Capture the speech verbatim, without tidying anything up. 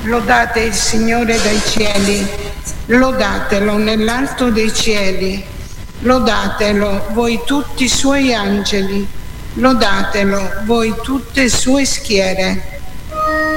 Lodate il Signore dai cieli, lodatelo nell'alto dei cieli, lodatelo voi tutti i suoi angeli, lodatelo voi tutte sue schiere.